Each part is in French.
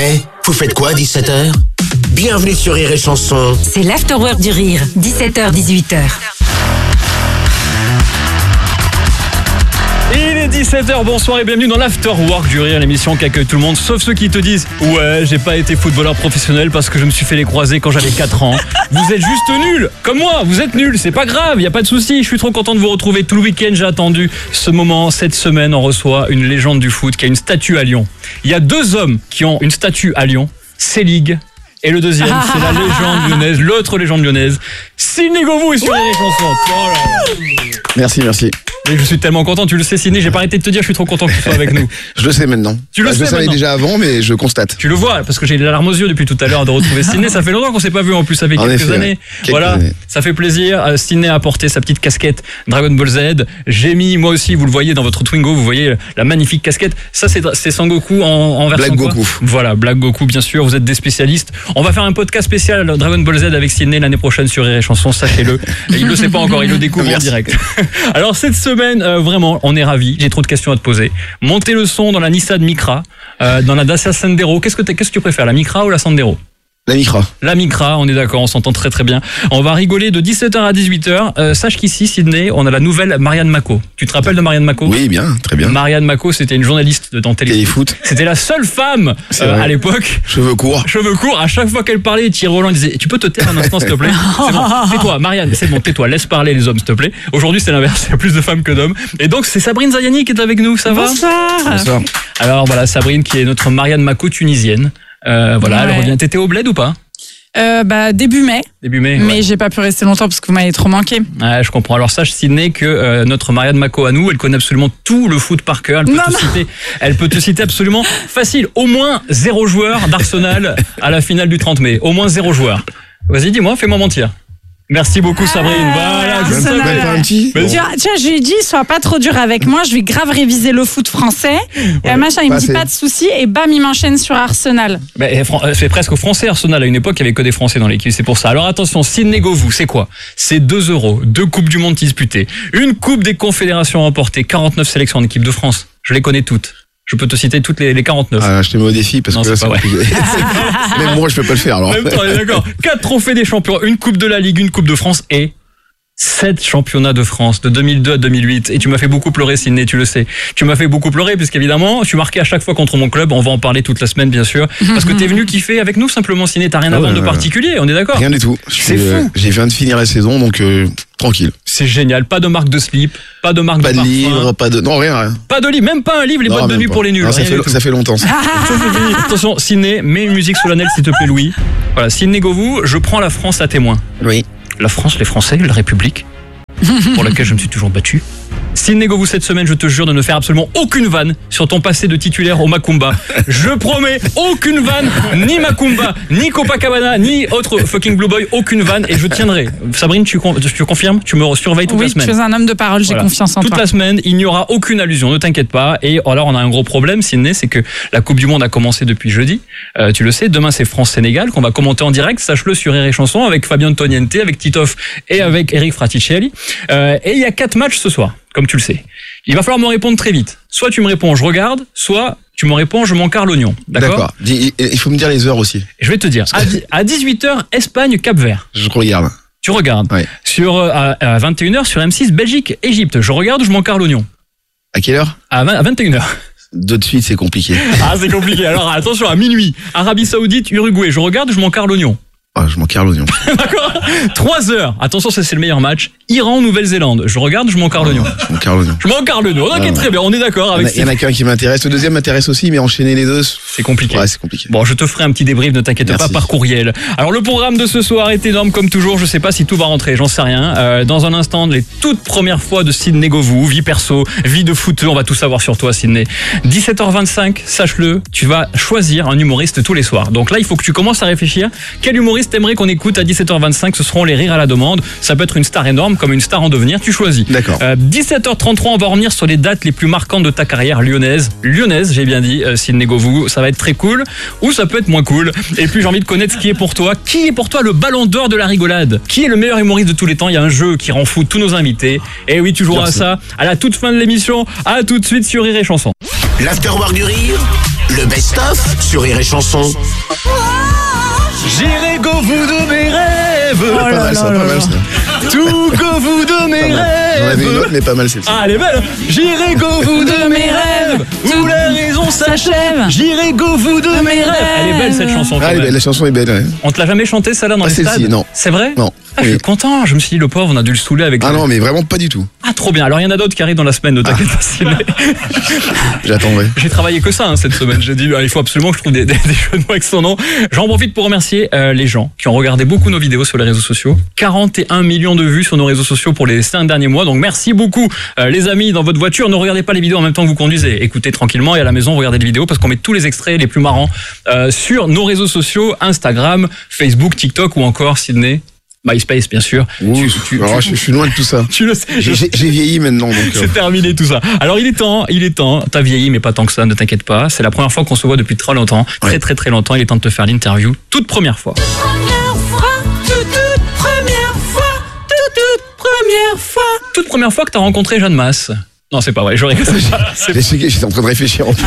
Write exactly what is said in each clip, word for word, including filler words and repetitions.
Eh, vous faites quoi à dix-sept heures? Bienvenue sur Rire et Chanson. C'est l'Afterwork du Rire, dix-sept heures dix-huit heures. Il est dix-sept heures, bonsoir et bienvenue dans l'Afterwork du Rire, l'émission qui accueille tout le monde, sauf ceux qui te disent « Ouais, j'ai pas été footballeur professionnel parce que je me suis fait les croisés quand j'avais quatre ans. » Vous êtes juste nuls, comme moi, vous êtes nuls, c'est pas grave, y a pas de souci. Je suis trop content de vous retrouver tout le week-end, j'ai attendu ce moment. Cette semaine, on reçoit une légende du foot qui a une statue à Lyon. Il y a deux hommes qui ont une statue à Lyon, Selig. Et le deuxième, c'est la légende lyonnaise, l'autre légende lyonnaise, Sidney Govou est sur les chansons. Oh là là. Merci, merci. Et je suis tellement content, tu le sais Sidney, j'ai pas arrêté de te dire, je suis trop content que tu sois avec nous. Je le sais maintenant. Tu le bah, sais Je le savais maintenant. déjà avant, mais je constate. Tu le vois, parce que j'ai les larmes aux yeux depuis tout à l'heure de retrouver Sidney. Ça fait longtemps qu'on s'est pas vu en plus, ça fait En quelques effet, années. ouais. Quelques Voilà, années. ça fait plaisir. Euh, Sidney a porté sa petite casquette Dragon Ball Z. J'ai mis, moi aussi, vous le voyez dans votre Twingo, vous voyez la magnifique casquette. Ça, c'est, c'est Sangoku en, en version Black quoi Goku. Voilà, Black Goku, bien sûr. Vous êtes des spécialistes. On va faire un podcast spécial Dragon Ball Z avec Sidney l'année prochaine sur Rire et Chanson, sachez-le. Et il le sait pas encore, il le découvre en Merci. direct. Alors cette semaine, euh, vraiment, on est ravis. J'ai trop de questions à te poser. Montez le son dans la Nissan Micra, euh, dans la Dacia Sandero. Qu'est-ce que, t'es- qu'est-ce que tu préfères, la Micra ou la Sandero? La Micra. La Micra, on est d'accord, on s'entend très très bien. On va rigoler de dix-sept heures à dix-huit heures. Euh, sache qu'ici, Sidney, on a la nouvelle Marianne Mako. Tu te rappelles de Marianne Mako? Oui, bien, très bien. Marianne Mako, c'était une journaliste de dans Téléfoot. Téléfoot. C'était la seule femme C'est euh, vrai. à l'époque. Cheveux courts. Cheveux courts, à chaque fois qu'elle parlait, Thierry Roland disait « Tu peux te taire un instant, s'il te plaît ?» C'est bon, tais-toi, Marianne, c'est bon, tais-toi, laisse parler les hommes, s'il te plaît. Aujourd'hui, c'est l'inverse, il y a plus de femmes que d'hommes. Et donc, c'est Sabrine Zayani qui est avec nous, ça va? Bonsoir. Alors voilà, Sabrine qui est notre Marianne Mako tunisienne. Euh, voilà, Ouais. elle revient. T'étais au bled ou pas? Euh, bah, début mai, Début mai. mais ouais. j'ai pas pu rester longtemps parce que vous m'avez trop manqué. Ouais, je comprends. Alors sache, Sidney, que euh, notre Marianne Mako à nous, elle connaît absolument tout le foot par cœur. Elle peut, Non, te non. citer, elle peut te citer absolument facile. Au moins zéro joueur d'Arsenal à la finale du trente mai. Au moins zéro joueur. Vas-y, dis-moi, fais-moi mentir. Merci beaucoup, Sabrine. Voilà, je Arsenal. savais. Même pas un petit Mais Bon. Tiens, tiens, je lui ai dit, sois pas trop dur avec moi, je vais grave réviser le foot français. Et machin, il me pas dit assez. pas de soucis et bam, il m'enchaîne sur Arsenal. Mais Fran- euh, c'est presque français Arsenal. À une époque, il n'y avait que des Français dans l'équipe. C'est pour ça. Alors attention, Sidney Govou, c'est quoi? C'est deux euros, deux Coupes du Monde disputées, une Coupe des Confédérations remportée, quarante-neuf sélections en équipe de France. Je les connais toutes. Je peux te citer toutes les, les quarante-neuf. Ah, je te mets au défi parce Non, que là, c'est pas compliqué. Même moi, je peux pas le faire alors. Même temps, on est d'accord. Quatre trophées des champions, une Coupe de la Ligue, une Coupe de France et sept championnats de France de deux mille deux à deux mille huit. Et tu m'as fait beaucoup pleurer, Sidney, tu le sais. Tu m'as fait beaucoup pleurer puisqu'évidemment, tu marquais à chaque fois contre mon club. On va en parler toute la semaine, bien sûr. Parce que t'es venu kiffer avec nous simplement, Sidney. T'as rien à Ah vendre ouais, de ouais. particulier, on est d'accord? Rien du tout. Je C'est suis, euh, fou. J'ai viens de finir la saison, donc euh, tranquille. C'est génial. Pas de marque de slip, pas de marque Pas de de parfum, livre, pas de. Non, rien. rien. pas de livre, même pas un livre, les Non, boîtes de même nuit pas. pour les nuls. Non, ça, rien fait, du tout. ça fait longtemps. ça. Ça, c'est fini. Attention, Sidney, mets une musique solennelle s'il te plaît, Louis. Voilà, Sidney Govou, je prends la France à témoin. Oui. La France, les Français, la République, pour laquelle je me suis toujours battu. Sidney Govou, cette semaine, je te jure de ne faire absolument aucune vanne sur ton passé de titulaire au Macumba. Je promets, aucune vanne, ni Macumba, ni Copacabana, ni autre fucking Blue Boy, aucune vanne, et je tiendrai. Sabrine, tu, con- tu confirmes? Tu me surveilles toute Oui, la semaine. tu es un homme de parole, j'ai Voilà. confiance en Toute toi. la semaine, il n'y aura aucune allusion, ne t'inquiète pas. Et alors, on a un gros problème, Sidney, c'est que la Coupe du Monde a commencé depuis jeudi. Euh, tu le sais, demain c'est France-Sénégal qu'on va commenter en direct, sache-le sur Rire et Chanson, avec Fabien Toniente, avec Titoff et avec Eric Fraticelli. Euh, et il y a quatre matchs ce soir, comme tu le sais. Il va falloir me répondre très vite. Soit tu me réponds, je regarde, soit tu me réponds, je m'encarre l'oignon. D'accord, D'accord. Dis- Il faut me dire les heures aussi. Je vais te dire, à, di- à dix-huit heures, Espagne, Cap-Vert. Je regarde. Tu regardes. Ouais. Sur, euh, à, à vingt et une heures, sur M six, Belgique, Égypte. Je regarde, je m'encarre l'oignon. À quelle heure? À, vingt à vingt et une heures. Deux de suite, c'est compliqué. Ah, c'est compliqué. Alors, attention, à minuit, Arabie Saoudite, Uruguay. Je regarde, je m'encarre l'oignon. Ah, je m'en carre l'oignon. D'accord? trois heures. Attention, ça, c'est le meilleur match. Iran, Nouvelle-Zélande. Je regarde, je m'encarre l'oignon. Je m'en carre l'oignon. Je m'encarre l'oignon. Ok, Ah. très bien. On est d'accord Il y en avec a- il y en a qu'un qui m'intéresse. Le deuxième m'intéresse aussi, mais enchaîner les deux, C'est compliqué. ouais, c'est compliqué. Bon, je te ferai un petit débrief, ne t'inquiète pas, Merci. par courriel. Alors, le programme de ce soir est énorme comme toujours. Je sais pas si tout va rentrer, j'en sais rien. Euh, dans un instant, les toutes premières fois de Sidney Govou, vie perso, vie de footeux, on va tout savoir sur toi, Sidney. dix-sept heures vingt-cinq, sache-le, tu vas choisir un humoriste tous les soirs. Donc là, il faut que tu commences à réfléchir. Quel humoriste t'aimerais qu'on écoute à dix-sept heures vingt-cinq? Ce seront les rires à la demande. Ça peut être une star énorme, comme une star en devenir. Tu choisis. D'accord. Euh, dix-sept heures trente-trois, on va revenir sur les dates les plus marquantes de ta carrière lyonnaise. Lyonnaise, j'ai bien dit, euh, Sidney Govou. Ça va être très cool, ou ça peut être moins cool. Et puis j'ai envie de connaître ce qui est pour toi. Qui est pour toi le ballon d'or de la rigolade? Qui est le meilleur humoriste de tous les temps? Il y a un jeu qui rend fou tous nos invités. Et oui, tu joueras à Merci. ça à la toute fin de l'émission. À tout de suite sur Rire et Chanson. L'Afterwork du Rire, Le best-of sur Rire et Chanson. J'irai qu'au bout de mes rêves. Pas mal, ça, pas mal, ça. Tout qu'au bout de mes Pas mal. J'en avais une autre, rêves. mais pas mal celle-ci. Ah, elle est belle. J'irai qu'au bout de mes rêves, où la raison s'achève. J'irai qu'au bout de mes rêves. Elle est belle cette chanson. quand Ah, elle est même. belle, la chanson est belle. Ouais. On te l'a jamais chanté celle-là dans Ah, les celle-ci, stades? non. C'est vrai? Non. Ah, je suis Oui. content. Je me suis dit, le pauvre, on a dû le saouler avec. Ah la- non, mais vraiment pas du tout. Ah, trop bien. Alors, il y en a d'autres qui arrivent dans la semaine, ne t'inquiète pas. Sylvain. J'attendrai. J'ai travaillé que ça hein, cette semaine. J'ai dit, ah, il faut absolument que je trouve des, des, des jeux de mots avec son nom. J'en profite pour remercier euh, les gens qui ont regardé beaucoup nos vidéos sur les réseaux sociaux. quarante et un millions de vues sur nos réseaux sociaux pour les cinq derniers mois. Donc, merci beaucoup, euh, les amis, dans votre voiture. Ne regardez pas les vidéos en même temps que vous conduisez. Écoutez tranquillement et à la maison, regardez les vidéos parce qu'on met tous les extraits les plus marrants euh, sur nos réseaux sociaux, Instagram, Facebook, TikTok ou encore, Sydney, MySpace, bien sûr. Ouh, Tu- tu- alors, tu- je, je suis loin de tout ça. Tu le sais. J'ai je- j'ai vieilli maintenant, donc. euh, C'est terminé tout ça. Alors il est temps, il est temps. T'as vieilli, mais pas tant que ça, ne t'inquiète pas. C'est la première fois qu'on se voit depuis très longtemps, très Ouais. très très longtemps. Il est temps de te faire l'interview, toute première fois. Première fois, toute, toute première fois, toute, toute première fois. Toute première fois que t'as rencontré Jeanne Masse. Non, c'est pas vrai. J'aurais. C'est J'ai checké, j'étais en train de réfléchir en plus.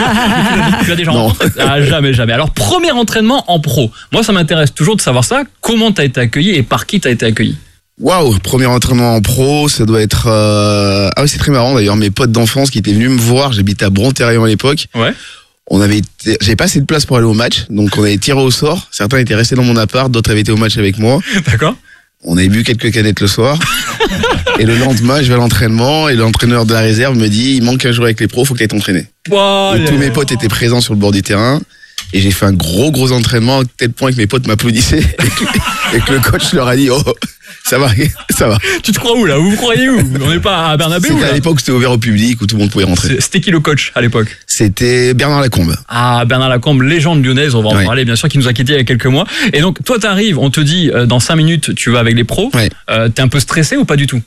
Tu l'as déjà Non. rencontré? Ah, jamais, jamais. Alors, premier entraînement en pro. Moi, ça m'intéresse toujours de savoir ça. Comment t'as été accueilli et par qui t'as été accueilli? Waouh, premier entraînement en pro, ça doit être. euh, Ah oui, c'est très marrant d'ailleurs. Mes potes d'enfance qui étaient venus me voir, j'habitais à Bronterrion à l'époque. Ouais. On avait, été... j'avais pas assez de place pour aller au match, donc on avait tiré au sort. Certains étaient restés dans mon appart, d'autres avaient été au match avec moi. D'accord. On avait bu quelques canettes le soir. Et le lendemain, je vais à l'entraînement et l'entraîneur de la réserve me dit, il manque un jour avec les pros, faut que tu ailles t'entraîner. Wow, Et tous mes potes étaient présents sur le bord du terrain. Et j'ai fait un gros gros entraînement à tel point que mes potes m'applaudissaient et que, et que le coach leur a dit oh ça va ça va. Tu te crois où là? Vous vous croyez où? On n'est pas à Bernabéu C'était là? à l'époque où c'était ouvert au public où tout le monde pouvait rentrer. C'est- C'était qui le coach à l'époque? C'était Bernard Lacombe. Ah, Bernard Lacombe, légende lyonnaise, on va en Ouais. parler bien sûr, qui nous a quittés il y a quelques mois. Et donc, toi, t'arrives, on te dit, euh, dans cinq minutes, tu vas avec les pros. Ouais. Euh, T'es un peu stressé ou pas du tout?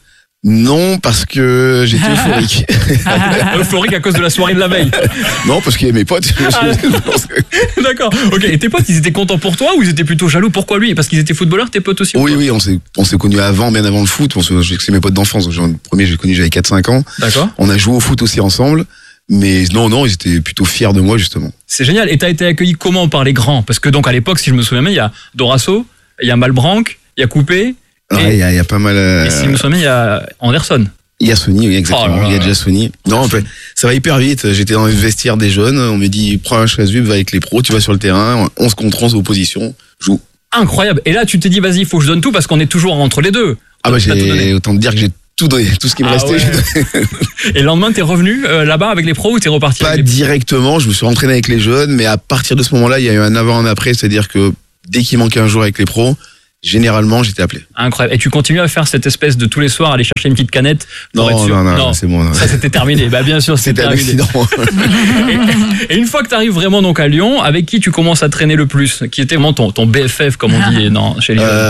Non parce que j'étais euphorique. Euphorique à cause de la soirée de la veille. Non parce qu'il y avait mes potes. Ah. D'accord. Ok. Et tes potes, ils étaient contents pour toi ou ils étaient plutôt jaloux? Pourquoi lui? Parce qu'ils étaient footballeurs, tes potes aussi? ou Oui pas oui on s'est on s'est connus avant bien avant le foot. On se- c'est mes potes d'enfance. Le premier j'ai connu j'avais quatre cinq ans. D'accord. On a joué au foot aussi ensemble. Mais non non ils étaient plutôt fiers de moi justement. C'est génial. Et t'as été accueilli comment par les grands? Parce que donc à l'époque, si je me souviens bien, il y a Dorasso, il y a Malbranc, il y a Coupé. Ouais, il y, a- il y a pas mal. euh, Et si je me souviens bien, il y a Anderson. Il y a Sony, oui, exactement. Oh là là. Il y a déjà Sony. Non, après, ça va hyper vite. J'étais dans le vestiaire des jeunes. On me dit, prends un chaise-vue, va avec les pros, tu vas sur le terrain, onze contre onze opposition, joue. Incroyable. Et là, tu t'es dit, vas-y, il faut que je donne tout parce qu'on est toujours entre les deux. Ah bah, T'as tout donné. j'ai autant te dire que j'ai tout donné. Tout ce qui me Ah restait, ouais. j'ai donné. Et le lendemain, t'es revenu euh, là-bas avec les pros ou t'es reparti Pas avec les... directement. Je me suis entraîné avec les jeunes, mais à partir de ce moment-là, il y a eu un avant, un après. C'est-à-dire que dès qu'il manquait un jour avec les pros, généralement, j'étais appelé. Incroyable. Et tu continues à faire cette espèce de tous les soirs aller chercher une petite canette pour Non, être sûr. non, non, c'est bon. non. Ça c'était terminé. Bah bien sûr, c'était C'était un terminé. accident. Et, et une fois que tu arrives vraiment donc à Lyon, avec qui tu commences à traîner le plus? Qui était vraiment ton, ton B F F comme on dit non, chez les jeunes.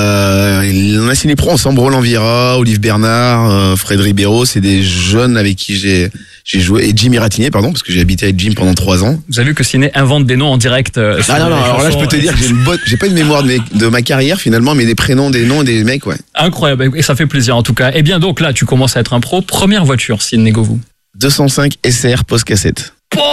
Euh, on a signé pro ensemble, Roland Vira, Olive Bernard, euh, Fred Ribeiro, c'est des jeunes avec qui j'ai j'ai joué, et Jimmy Ratinier, pardon, parce que j'ai habité avec Jim pendant trois ans. Vous avez vu que Ciné invente des noms en direct. euh, sur Ah non, non, les alors là je chansons. peux te dire que j'ai une bonne, j'ai pas une mémoire de, mes- de ma carrière finalement, mais des prénoms, des noms, des mecs, ouais. Incroyable. Et ça fait plaisir en tout cas. Et bien donc là, tu commences à être un pro. Première voiture, Sidney Govou. deux cent cinq S R post-cassette.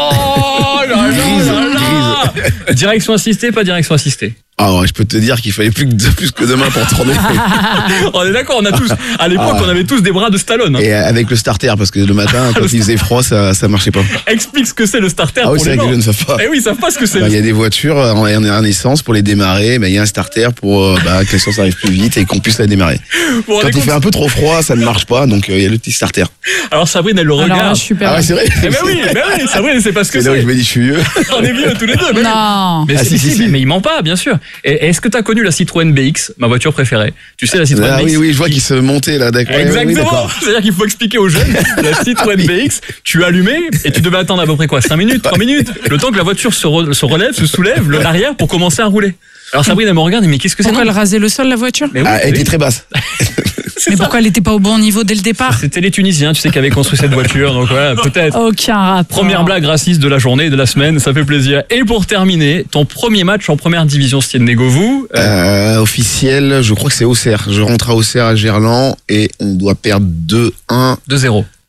Oh là là Grise, là là. Direction assistée, pas direction assistée. Ah ouais, je peux te dire qu'il fallait plus que, plus que demain pour tourner. On est d'accord, on a tous, à l'époque, Ah. on avait tous des bras de Stallone. hein. Et avec le starter, parce que le matin, quand il faisait froid, ça, ça marchait pas. Explique ce que c'est le starter Ah oui, pour c'est les vrai que les gens. jeunes ne savent pas. Eh oui, ils savent pas ce que c'est. Bah, il y a des voitures en, en essence pour les démarrer, mais il y a un starter pour euh, bah, que l'essence arrive plus vite et qu'on puisse la démarrer. Vous vous Quand rendez il compte fait un peu trop froid, ça ne marche pas, donc euh, il y a le petit starter. Alors Sabrine, elle le Alors là, regarde. je suis Ah ouais, c'est vrai. Eh ben oui, ben oui, Sabrine, elle sait pas ce que C'est là où c'est. je me dis, je suis vieux. On est vieux tous les deux. mais- Non. Mais, Ah, si, si, si, si, mais, si. mais il ment pas, bien sûr. Et est-ce que tu as connu la Citroën B X, ma voiture préférée? Tu sais, la Citroën Ah B X. oui, oui, je vois qu'il se montait là, d'accord. Ouais, ouais, oui, Exactement. d'accord. C'est-à-dire qu'il faut expliquer aux jeunes, la Citroën B X, tu allumais et tu devais attendre à peu près quoi, cinq minutes, trois minutes, le temps que la voiture se, re- se relève, se soulève, le- l'arrière pour commencer à rouler. Alors Sabrine, elle me regarde et mais qu'est-ce que c'est? Pourquoi non elle rasait le sol, la voiture? Mais oui, Ah, elle oui, était très basse. c'est Mais ça. pourquoi elle n'était pas au bon niveau dès le départ? C'était les Tunisiens, tu sais, qui avaient construit cette voiture, donc voilà, peut-être. Aucun rapport. Première blague raciste de la journée, de la semaine, ça fait plaisir. Et pour terminer, ton premier match en première division, Sidney Govou. euh, Euh, officiel, je crois que c'est Auxerre. Je rentre à Auxerre à Gerland et on doit perdre deux un. deux zéro.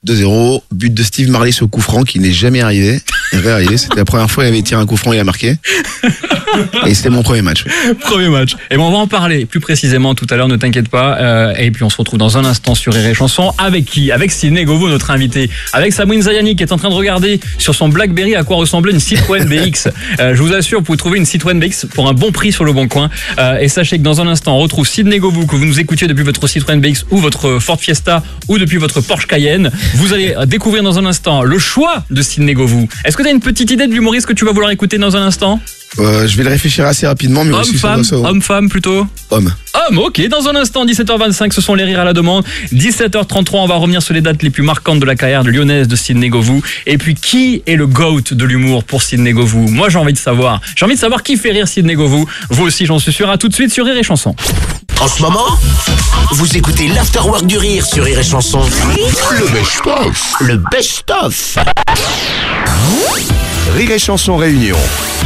deux zéro, but de Steve Marley sur coup franc qui n'est jamais arrivé. Réarrivé, c'était la première fois qu'il avait tiré un coup franc et il a marqué. Et c'était mon premier match. Oui. Premier match. Et bon, on va en parler plus précisément tout à l'heure, ne t'inquiète pas. Euh, et puis on se retrouve dans un instant sur Rire et Chanson. Avec qui? Avec Sidney Govou, notre invité. Avec Sabrine Zayani qui est en train de regarder sur son BlackBerry à quoi ressemblait une Citroën B X. Euh, je vous assure, vous pouvez trouver une Citroën B X pour un bon prix sur le Bon Coin. Euh, et sachez que dans un instant, on retrouve Sidney Govou, que vous nous écoutiez depuis votre Citroën B X ou votre Ford Fiesta ou depuis votre Porsche Cayenne. Vous allez découvrir dans un instant le choix de Sidney Govou. Est-ce que tu as une petite idée de l'humoriste que tu vas vouloir écouter dans un instant? Euh, je vais le réfléchir assez rapidement, mais Homme, aussi femme, sur ça. homme, femme plutôt. Homme. Homme, ok. Dans un instant, dix-sept heures vingt-cinq, ce sont les rires à la demande. dix-sept heures trente-trois, on va revenir sur les dates les plus marquantes de la carrière de lyonnaise de Sidney Govou. Et puis, qui est le GOAT de l'humour pour Sidney Govou? Moi, j'ai envie de savoir. J'ai envie de savoir qui fait rire Sidney Govou. Vous aussi, j'en suis sûr. À tout de suite sur Rire et Chanson. En ce moment, vous écoutez l'Afterwork du Rire sur Rire et Chanson. Le best-of. Le best-of. Rire et Chanson Réunion.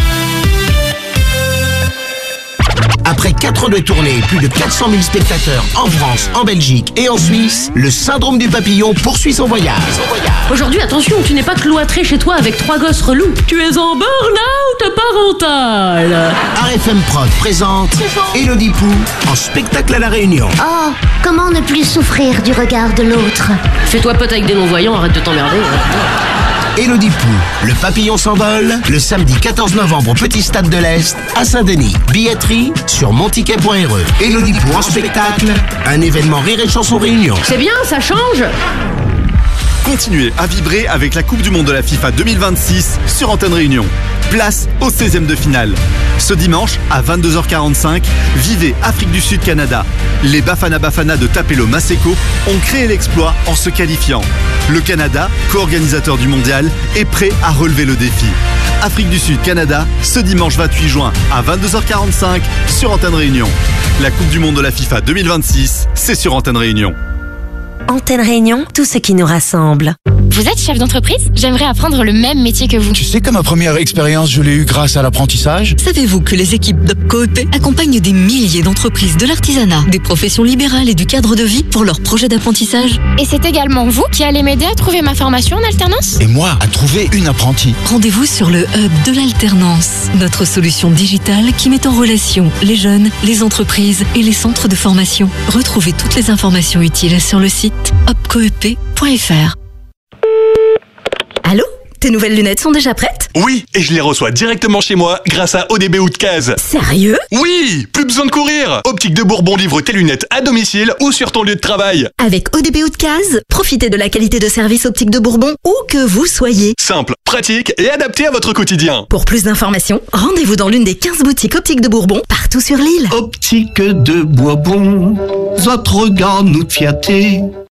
Après quatre ans de tournée et plus de quatre cent mille spectateurs en France, en Belgique et en Suisse, le syndrome du papillon poursuit son voyage. Aujourd'hui, attention, tu n'es pas cloîtré chez toi avec trois gosses relous. Tu es en burn-out parental. R F M Prod présente Élodie Pou en spectacle à La Réunion. Oh, comment ne plus souffrir du regard de l'autre? Fais-toi pote avec des non-voyants, arrête de t'emmerder. Élodie Pou, le papillon s'envole, le samedi quatorze novembre au Petit Stade de l'Est, à Saint-Denis. Billetterie sur monticket point r e. Élodie Pou en spectacle, un événement Rire et Chanson Réunion. C'est bien, ça change. Continuez à vibrer avec la Coupe du Monde de la FIFA deux mille vingt-six sur Antenne Réunion. Place au seizième de finale. Ce dimanche, à vingt-deux heures quarante-cinq, vivez Afrique du Sud-Canada. Les Bafana Bafana de Tapelo Maseko ont créé l'exploit en se qualifiant. Le Canada, co-organisateur du mondial, est prêt à relever le défi. Afrique du Sud-Canada, ce dimanche vingt-huit juin à vingt-deux heures quarante-cinq sur Antenne Réunion. La Coupe du Monde de la FIFA deux mille vingt-six, c'est sur Antenne Réunion. Antenne Réunion, tout ce qui nous rassemble. Vous êtes chef d'entreprise? J'aimerais apprendre le même métier que vous. Tu sais que ma première expérience, je l'ai eue grâce à l'apprentissage. Savez-vous que les équipes d'Opco E P accompagnent des milliers d'entreprises de l'artisanat, des professions libérales et du cadre de vie pour leurs projets d'apprentissage? Et c'est également vous qui allez m'aider à trouver ma formation en alternance? Et moi, à trouver une apprentie. Rendez-vous sur le Hub de l'alternance, notre solution digitale qui met en relation les jeunes, les entreprises et les centres de formation. Retrouvez toutes les informations utiles sur le site opco e p point f r. Allô? Tes nouvelles lunettes sont déjà prêtes? Oui, et je les reçois directement chez moi grâce à O D B Haute-Case. Sérieux? Oui, plus besoin de courir. Optique de Bourbon livre tes lunettes à domicile ou sur ton lieu de travail. Avec O D B Haute-Case, profitez de la qualité de service Optique de Bourbon où que vous soyez. Simple, pratique et adapté à votre quotidien. Pour plus d'informations, rendez-vous dans l'une des quinze boutiques Optique de Bourbon partout sur l'île. Optique de Bourbon, votre regard nous fierté.